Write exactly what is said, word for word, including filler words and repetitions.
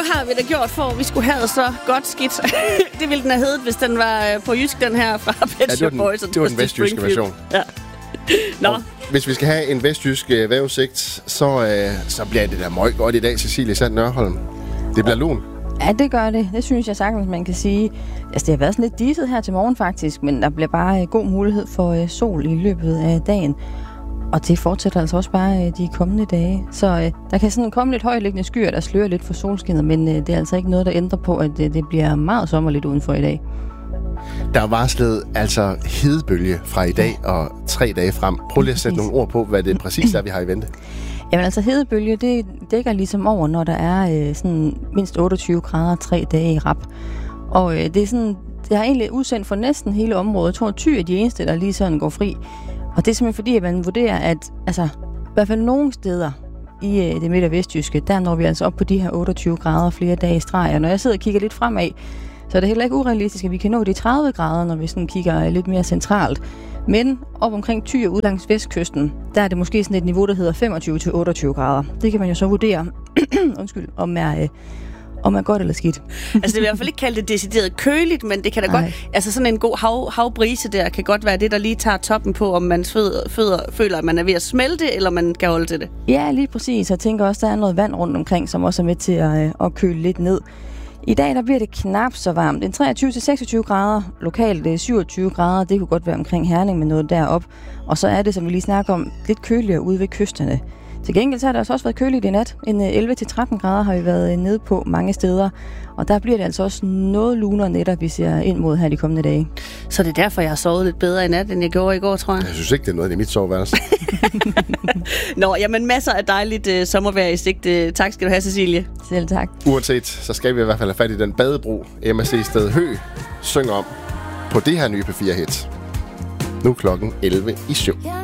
har vi da gjort for, at vi skulle have det så godt skidt. Det ville den have heddet, hvis den var på jysk, den her fra Pet Shop Boys. Det var den vestjyske version. Ja. Nå. Og hvis vi skal have en vestjysk øh, vejrudsigt, så, øh, så bliver det der møg godt i dag, Cecilie Sand Nørholm. Det bliver lun. Ja, det gør det. Det synes jeg sagtens, man kan sige. Altså, det har været sådan lidt diset her til morgen faktisk, men der bliver bare øh, god mulighed for øh, sol i løbet af dagen. Og det fortsætter altså også bare øh, de kommende dage. Så øh, der kan sådan komme lidt højtliggende skyer, der slører lidt for solskinnet, men øh, det er altså ikke noget, der ændrer på, at øh, det bliver meget sommerligt udenfor i dag. Der er varslet altså hedebølge fra i dag og tre dage frem. Prøv lige at sætte nogle ord på, hvad det præcis er, vi har i vente. Jamen altså hedebølge, det dækker ligesom over, når der er øh, sådan mindst otteogtyve grader tre dage i rap. Og øh, det er sådan, det har egentlig udsendt for næsten hele området. Jeg tror, at Thy er de eneste, der lige sådan går fri. Og det er simpelthen fordi, at man vurderer, at altså, i hvert fald nogle steder i øh, det midt- og vestjyske, der når vi altså op på de her otteogtyve grader flere dage i streg. Og når jeg sidder og kigger lidt fremad, så er det heller ikke urealistisk, at vi kan nå de tredive grader, når vi sådan kigger lidt mere centralt. Men op omkring Thy og ud langs vestkysten, der er det måske sådan et niveau, der hedder femogtyve til otteogtyve grader. Det kan man jo så vurdere, undskyld, om er, øh, om er godt eller skidt. Altså det vil i hvert fald ikke kalde det decideret køligt, men det kan da Ej. godt, altså sådan en god hav, havbrise der, kan godt være det, der lige tager toppen på, om man føder, føder, føler, at man er ved at smelte, eller man kan holde til det. Ja, lige præcis. Jeg tænker også, der er noget vand rundt omkring, som også er med til at, øh, at køle lidt ned. I dag der bliver det knap så varmt. En treogtyve til seksogtyve grader, lokalt det er syvogtyve grader, det kunne godt være omkring Herning med noget derop. Og så er det, som vi lige snakker om, lidt køligere ude ved kysterne. Til gengæld så har det altså også været køligt i nat. En elleve til tretten grader har vi været nede på mange steder. Og der bliver det altså også noget lunere nætter, vi ser ind mod her de kommende dage. Så det er derfor, jeg har sovet lidt bedre i nat, end jeg gjorde i går, tror jeg. Jeg synes ikke, det er noget i mit soveværelse. Nå, jamen masser af dejligt uh, sommervejr i sigte. Tak skal du have, Cecilie. Selv tak. Uanset, så skal vi i hvert fald have fat i den badebro, M S C Sted Hø synger om på det her nye P fire hit. Nu klokken elleve i syv.